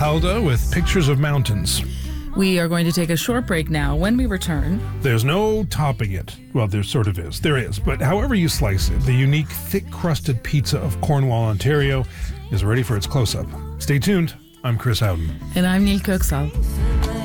Alda with Pictures of Mountains. We are going to take a short break now. When we return, There's no topping it. Well, there sort of is. There is. But however you slice it, the unique thick-crusted pizza of Cornwall, Ontario is ready for its close-up. Stay tuned. I'm Chris Howden. and I'm Neil Kirksall.